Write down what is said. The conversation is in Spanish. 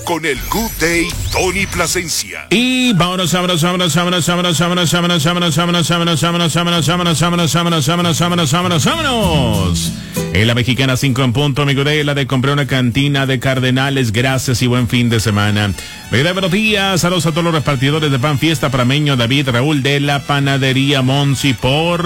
con el Good Day Tony Plasencia. Y vámonos. En la Mexicana 5 en punto, mi Good Day, la de compré una cantina de Cardenales. Gracias y buen fin de semana. Buenos días, saludos a todos los repartidores de pan fiesta, Prameño, David, Raúl de la Panadería Monsi por